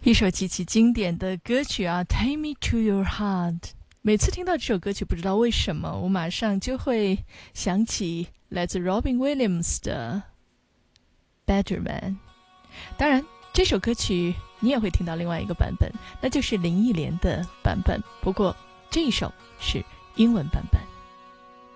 一首极其经典的歌曲啊 Take Me to Your Heart。 每次听到这首歌曲，不知道为什么我马上就会想起来自 Robin Williams 的 Better Man。 当然这首歌曲你也会听到另外一个版本，那就是林忆莲的版本，不过这一首是英文版本。